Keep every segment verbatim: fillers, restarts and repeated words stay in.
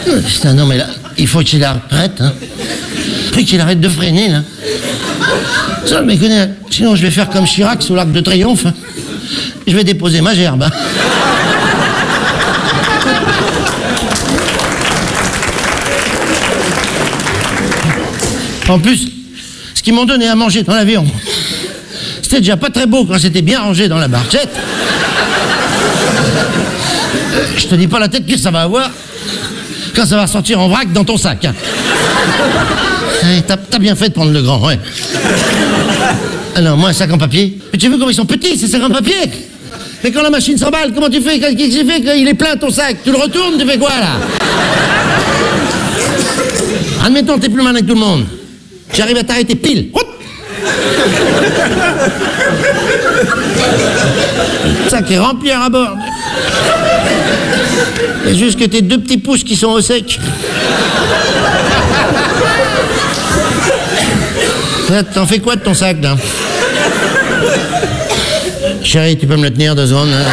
Putain, non, mais là, il faut qu'il arrête, hein. Il faut qu'il arrête de freiner, là. Ça, mais connais, sinon je vais faire comme Chirac sous l'Arc de Triomphe. Hein. Je vais déposer ma gerbe. Hein. En plus, ce qu'ils m'ont donné à manger dans l'avion, c'était déjà pas très beau quand c'était bien rangé dans la barquette. Euh, je te dis pas la tête que ça va avoir quand ça va sortir en vrac dans ton sac. Hein. Hey, t'as, t'as bien fait de prendre le grand, ouais. Alors, moi, un sac en papier. Mais tu veux comme ils sont petits, ces sacs en papier? Mais quand la machine s'emballe, comment tu fais? Qu'est-ce que tu fais quand il est plein ton sac? Tu le retournes, tu fais quoi, là? Admettons, t'es plus malin que tout le monde. J'arrive à t'arrêter pile. Le sac est rempli à bord. Il y a juste que tes deux petits pouces qui sont au sec. T'en fais quoi de ton sac, là? Chérie, tu peux me le tenir deux secondes, hein?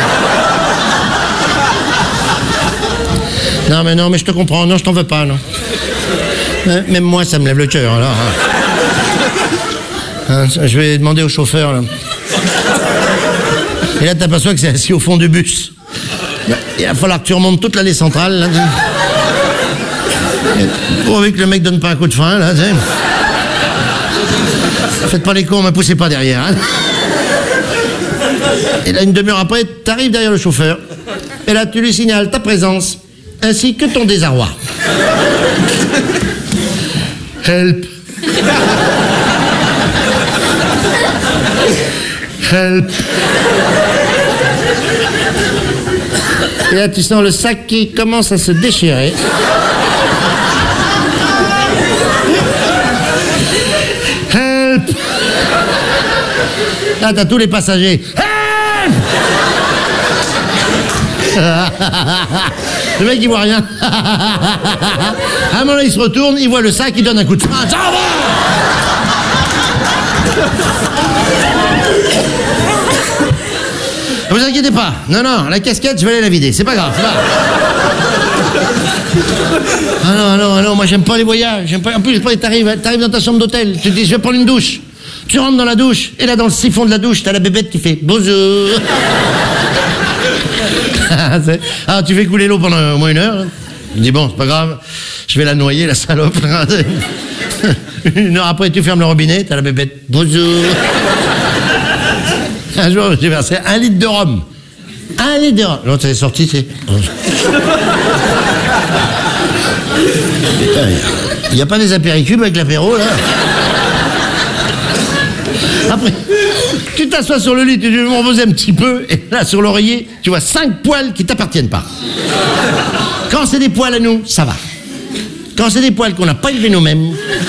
Non, mais non, mais je te comprends. Non, je t'en veux pas, non. Même moi, ça me lève le cœur, alors. Hein, je vais demander au chauffeur, là. Et là, t'aperçois que c'est assis au fond du bus. Il va falloir que tu remontes toute l'allée centrale, là. Pour que le mec donne pas un coup de frein, là, tu sais. Faites pas les cons, me poussez pas derrière. Hein. Et là, une demi-heure après, t'arrives derrière le chauffeur. Et là, tu lui signales ta présence, ainsi que ton désarroi. Help. Help. Et là, tu sens le sac qui commence à se déchirer. Là, t'as tous les passagers. Hey le mec, il voit rien. À un moment, il se retourne, il voit le sac, il donne un coup de frein. Ça va. Ne vous inquiétez pas. Non, non, la casquette, je vais aller la vider. C'est pas grave, c'est pas grave. Ah non, non, non, moi, j'aime pas les voyages. J'aime pas... En plus, t'arrives, t'arrives dans ta chambre d'hôtel, tu te dis, je vais prendre une douche. Tu rentres dans la douche, et là, dans le siphon de la douche, t'as la bébête qui fait « Bonjour !» Ah, tu fais couler l'eau pendant au moins une heure. Hein. Tu dis « Bon, c'est pas grave, je vais la noyer, la salope. » Une heure après, tu fermes le robinet, t'as la bébête « Bonjour !» Un jour, j'ai versé un litre de rhum. Un litre de rhum. L'autre, elle est sortie, c'est... Il n'y a pas des apéricubes avec l'apéro, là? Après, tu t'assois sur le lit, tu me reposes un petit peu, et là, sur l'oreiller, tu vois cinq poils qui t'appartiennent pas. Quand c'est des poils à nous, ça va. Quand c'est des poils qu'on n'a pas élevés nous-mêmes,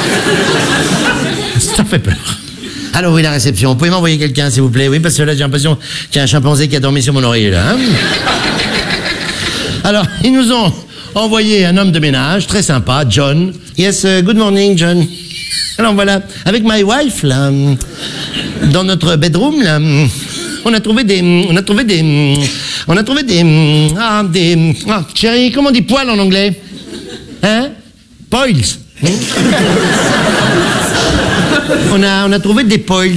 ça fait peur. Alors oui, la réception, vous pouvez m'envoyer quelqu'un, s'il vous plaît? Oui, parce que là, j'ai l'impression qu'il y a un chimpanzé qui a dormi sur mon oreiller, là. Hein. Alors, ils nous ont envoyé un homme de ménage, très sympa, John. Yes, uh, good morning, John. Alors voilà, avec my wife, là, dans notre bedroom, là, on a trouvé des, on a trouvé des, on a trouvé des, ah, des, ah, chérie, comment on dit poils en anglais? Hein? Poils. Hein? On a, on a trouvé des poils.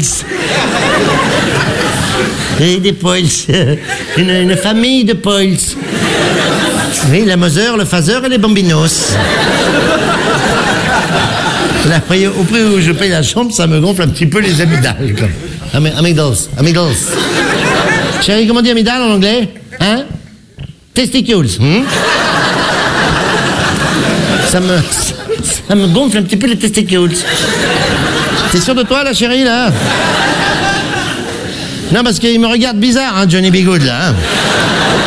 Et des poils. Une, une famille de poils. Oui, la Mother, le Father et les Bambinos. Là, au prix où je paye la chambre, ça me gonfle un petit peu les amygdales. Am amygdales, amygdales. Chérie, comment on dit amygdale en anglais? Hein? Testicules. Hmm? Ça me, ça me gonfle un petit peu les testicules. T'es sûr de toi, là, chérie, là? Non, parce qu'il me regarde bizarre, hein, Johnny B. Good, là. Hein?